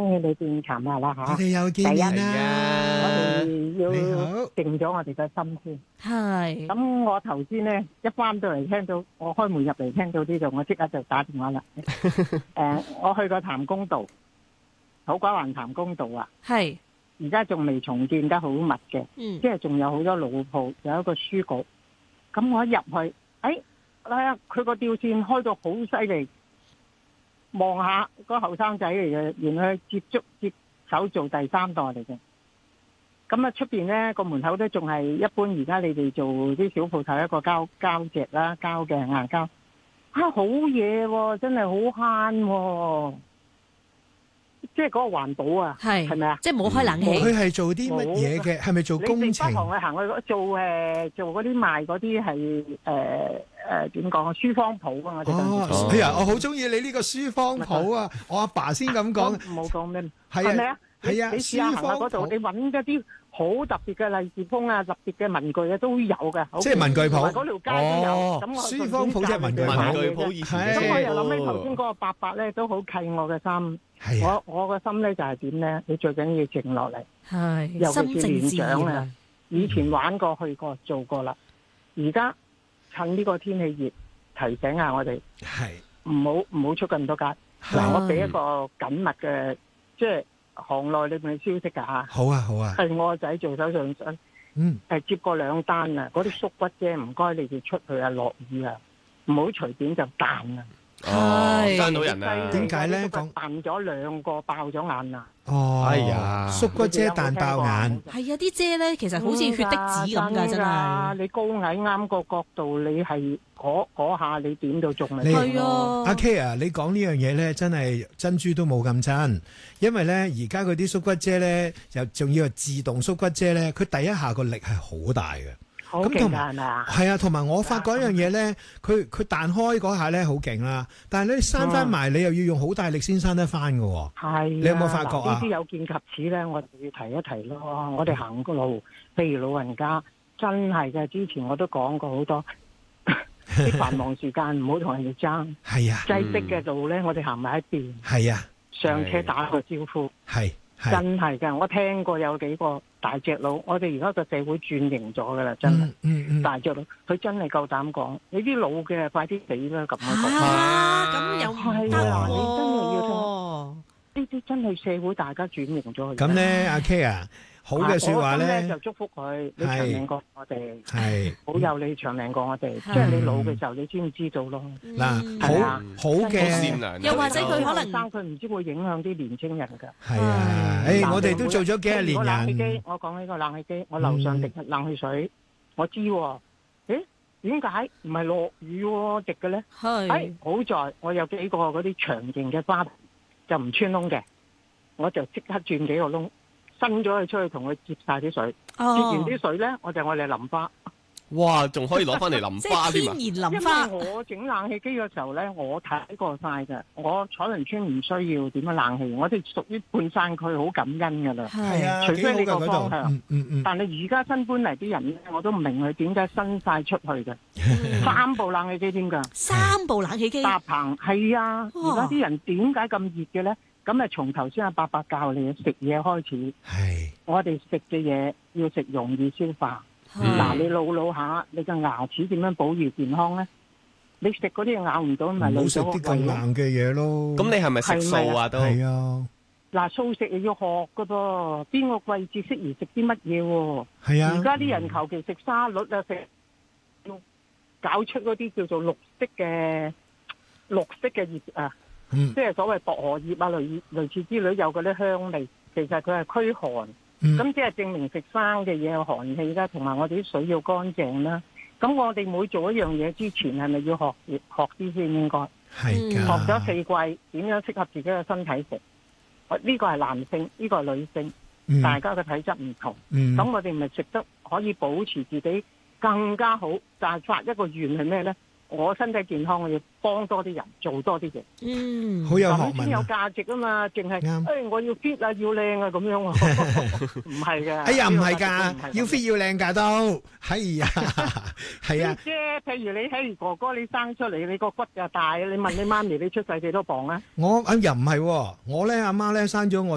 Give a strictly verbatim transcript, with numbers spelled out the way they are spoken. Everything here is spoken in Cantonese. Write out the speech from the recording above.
空氣裏邊談下啦嚇。 我哋又見面啦， 我哋要你好靜咗我哋嘅心先。 係。 咁我頭先咧一翻到嚟聽到，我開門入嚟聽到呢度，我即刻就打電話啦。誒，我去過譚公道，土瓜灣譚公道啊， 係。 而家仲未重建得好密嘅， 嗯。 即係仲有好多老鋪，有一個書局。咁我一入去，誒，睇下佢個吊扇開到好犀利。望下個後生仔嚟嘅，原來佢接觸接手做第三代嚟嘅。咁啊出邊咧個門口都仲係一般，而家你哋做啲小鋪頭一個膠膠席啦，膠嘅硬膠，啊好嘢喎，真係好慳喎，即係嗰個環保啊， 係係咪啊？ 即係冇開冷氣。 佢係做啲乜嘢嘅？係咪做工程？ 你哋不妨去行去做誒做嗰啲賣嗰啲係誒誒點講啊？書坊鋪啊，我哋哦，哎呀，我好中意你呢個書坊鋪啊！我阿爸先咁講， 冇講咩， 係係咪啊？ 係啊， 你試下行下嗰度，你揾一啲好特別嘅利是封啊、特別嘅文具啊都有嘅。 即係文具鋪， 嗰條街都有。咁我書坊鋪即係文具文具鋪以前。 咁我又諗起頭先嗰個伯伯咧，都好契我嘅心。 係我我個心咧就係點咧？你最緊要靜落嚟。 係。 尤其是年長啊， 嗯、 以前玩過、去過、做過啦。而家趁呢個天氣熱，提醒下我哋， 係唔好唔好出咁多街。嗱，我俾一個緊密嘅，即係行內裏面嘅消息㗎嚇。 好啊，好啊。 係我個仔做手上身， 嗯， 係接過兩單啊！嗰啲縮骨啫，唔該你哋出去啊，落雨啊，唔好隨便就彈啊！ 哦，爭到人啊！ 點解咧？講彈咗兩個爆咗眼啊！ 哦， 哎呀， 縮骨遮彈爆眼， 係啊！啲遮咧，其實好似血滴子咁㗎，真係。 你高矮啱個角度，你係嗰嗰下你點到中咪？ 係啊， 阿 K 啊，你講呢樣嘢咧，真係珍珠都冇咁真，因為咧而家嗰啲縮骨遮咧，又仲要係自動縮骨遮咧，佢第一下個力係好大嘅。 好勁㗎係咪啊？ 係啊，同埋我發覺一樣嘢咧，佢佢彈開嗰下咧好勁啦，但係咧閂翻埋，你又要用好大力先閂得翻㗎喎。係，你有冇發覺啊？ 呢啲有見及此咧，我哋要提一提咯。我哋行個路，譬如老人家，真係嘅。之前我都講過好多，啲繁忙時間唔好同人哋爭。 係啊， 擠迫嘅路咧，我哋行埋一邊。係啊， 上車打個招呼。 係。 真係㗎，我聽過有幾個大隻佬，我哋而家個社會轉型咗㗎啦，真係、嗯嗯嗯、大隻佬，佢真係夠膽講，你啲老嘅快啲死啦咁樣講。 啊，咁又係啊，你真係要聽，呢啲真係社會大家轉型咗。 咁咧，阿 K 啊。好嘅説話咧， 就祝福佢，你長命過我哋， 係好有你長命過我哋。即係你老嘅時候，你先唔知道咯。 嗱，好好嘅， 又或者佢可能生佢唔知會影響啲年青人㗎。 係啊，誒，我哋都做咗幾廿年冷氣機，我講呢個冷氣機，我樓上滴冷氣水，我知喎。誒，點解唔係落雨喎滴嘅咧？係，好在我有幾個嗰啲長形嘅花就唔穿窿嘅，我就即刻轉幾個窿。伸咗佢出去同佢接晒啲水， 哦、 接完啲水咧，我就我哋淋花。 哇，仲可以攞翻嚟淋花添啊！ 天然淋花。 因為我整冷氣機嘅時候咧，我睇過晒㗎。我彩雲村唔需要點樣冷氣，我哋屬於半山區，好感恩㗎啦。 係啊， 除非你個方向。 嗯嗯嗯、 但係而家新搬嚟啲人咧，我都唔明佢點解伸晒出去嘅。嗯、三部冷氣機添㗎。 三部冷氣機。搭棚係啊！而家啲人點解咁熱嘅咧？咁啊，從頭先阿伯伯教你食嘢開始， 係我哋食嘅嘢要食容易消化。嗱，你老老下，你嘅牙齒點樣保護健康咧？你食嗰啲咬唔到，咪老咗個胃咯。唔好食啲咁硬嘅嘢咯。 咁你係咪食素啊？都係啊。 嗱，素食又要學噶噃，邊個季節適宜食啲乜嘢喎？ 係啊。 而家啲人求其食沙律啊，食要搞出嗰啲叫做綠色嘅綠色嘅葉啊。 嗯、 即係所謂薄荷葉啊，類類似之類有嗰啲香味，其實佢係驅寒，咁、嗯、即係證明食生嘅嘢有寒氣啦，同埋我哋啲水要乾淨啦。咁我哋每做一樣嘢之前，係咪要學學啲先應該？ 係㗎。 學咗四季點樣適合自己嘅身體食？呢、呢個係男性，呢、呢個係女性，嗯、大家嘅體質唔同。咁、嗯、我哋咪食得可以保持自己更加好，但係發一個願係咩咧？我身體健康，我要幫多啲人，做多啲嘢。 嗯， 好有學問啊！ 咁先有價值啊嘛，淨係誒我要 fit 啊，要靚啊咁樣喎，唔係嘅。 哎呀，唔係㗎，要 fit 要靚㗎都，係啊，係啊。 即係譬如你喺哥哥你生出嚟，你個骨又大，你問你媽咪你出世幾多磅啊？ 我啊又唔係喎，我咧阿媽咧生咗我。